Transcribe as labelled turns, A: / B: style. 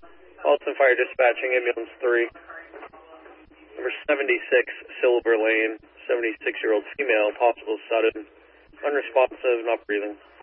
A: Alton Fire Dispatching, Ambulance 3. Number 76, Silver Lane, 76-year-old female, possible sudden, unresponsive, not breathing.